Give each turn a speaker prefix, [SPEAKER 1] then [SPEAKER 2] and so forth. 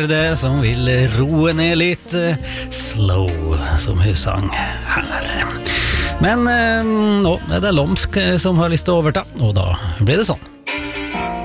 [SPEAKER 1] det som vil roe ned litt slow, som hun sang her. Men nå er det Lomsk som har lyst til å overta, og da blir det sånn.